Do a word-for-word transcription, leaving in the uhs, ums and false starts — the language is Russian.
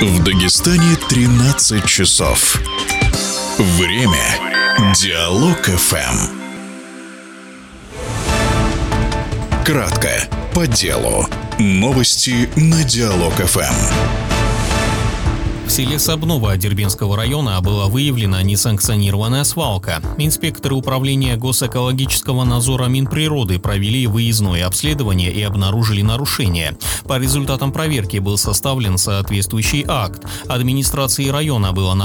В Дагестане тринадцать часов. Время Диалог эф эм. Кратко, по делу. Новости на Диалог эф эм. В селе Сабново Дербентского района была выявлена несанкционированная свалка. Инспекторы управления госэкологического надзора Минприроды провели выездное обследование и обнаружили нарушения. По результатам проверки был составлен соответствующий акт. Администрации района было